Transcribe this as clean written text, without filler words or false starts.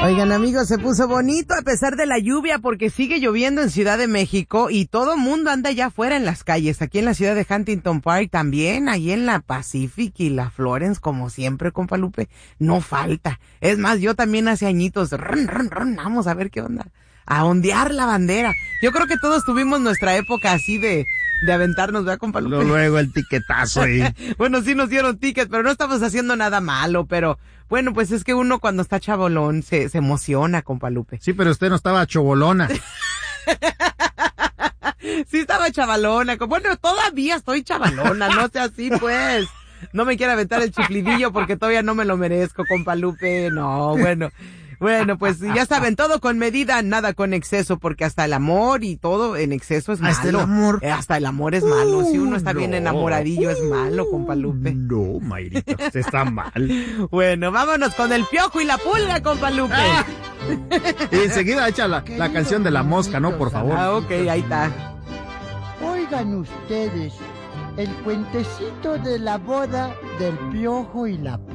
Oigan, amigos, se puso bonito a pesar de la lluvia porque sigue lloviendo en Ciudad de México y todo mundo anda allá afuera en las calles. Aquí en la ciudad de Huntington Park también, ahí en la Pacific y la Florence, como siempre, compa Lupe, no falta. Es más, yo también hace añitos, vamos a ver qué onda, a ondear la bandera. Yo creo que todos tuvimos nuestra época así de aventarnos, ¿verdad, compa Lupe? Luego el tiquetazo ahí. Bueno, sí nos dieron tickets, pero no estamos haciendo nada malo, pero bueno, pues es que uno cuando está chabolón se emociona, compa Lupe. Sí, pero usted no estaba chobolona. Sí estaba chavalona, bueno, todavía estoy chavalona, no sea así pues. No me quiera aventar el chiflidillo porque todavía no me lo merezco, compa Lupe, no, bueno. Bueno, pues ya saben, todo con medida, nada con exceso, porque hasta el amor y todo en exceso es malo. Hasta el amor. Hasta el amor es malo. Si uno está bien enamoradillo es malo, compa Lupe. No, Mayrita, usted está mal. Bueno, vámonos con el Piojo y la Pulga, compa Lupe. Y enseguida echa la canción de la mosca, ¿no? Por favor. Ah, ok, ahí está. Oigan ustedes, el cuentecito de la boda del Piojo y la